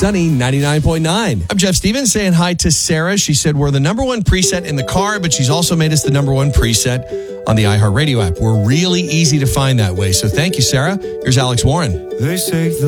Sunny 99.9. I'm Jeff Stevens saying hi to Sarah. She said we're the number one preset in the car, but she's also made us the number one preset on the iHeartRadio app. We're really easy to find that way. So thank you, Sarah. Here's Alex Warren. They say